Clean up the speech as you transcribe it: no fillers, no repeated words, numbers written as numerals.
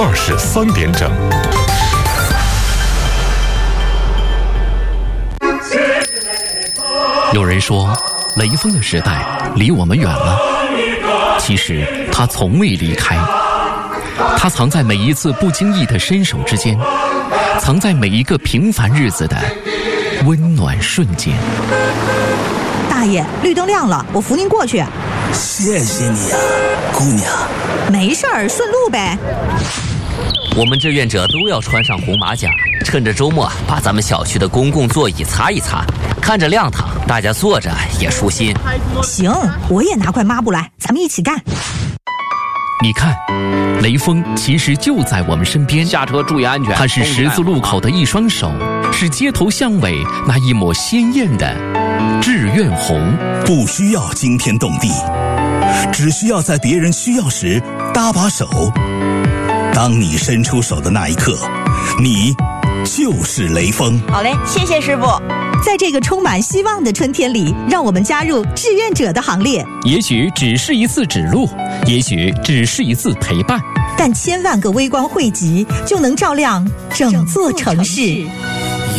23点整。 有人说，雷锋的时代离我们远了，其实他从未离开，他藏在每一次不经意的伸手之间，藏在每一个平凡日子的温暖瞬间。 大爷，绿灯亮了，我扶您过去。 谢谢你啊，姑娘。 没事儿，顺路呗。 我们志愿者都要穿上红马甲，趁着周末把咱们小区的公共座椅擦一擦，看着亮堂，大家坐着也舒心。 行，我也拿块抹布来，咱们一起干。 你看，雷锋其实就在我们身边， 下车注意安全。 他是十字路口的一双手，是街头巷尾那一抹鲜艳的志愿红。 不需要惊天动地，只需要在别人需要时搭把手。当你伸出手的那一刻，你就是雷锋。 好嘞，谢谢师傅。 在这个充满希望的春天里，让我们加入志愿者的行列。 也许只是一次指路，也许只是一次陪伴， 但千万个微光汇集，就能照亮整座城市。